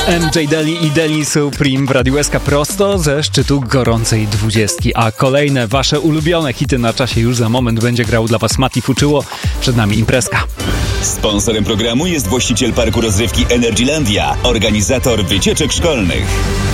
MJ Daly i Daly Supreme w Radiu SK prosto ze szczytu gorącej 20. A kolejne wasze ulubione hity na czasie już za moment będzie grał dla was Mati Fuczyło. Przed nami imprezka. Sponsorem programu jest właściciel parku rozrywki Energylandia, organizator wycieczek szkolnych.